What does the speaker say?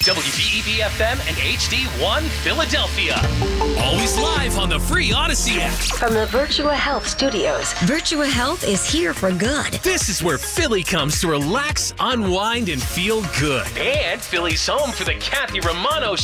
WDEV FM and HD1 Philadelphia. Always live on the free Odyssey app. From the Virtua Health Studios, Virtua Health is here for good. This is where Philly comes to relax, unwind, and feel good. And Philly's home for the Kathy Romano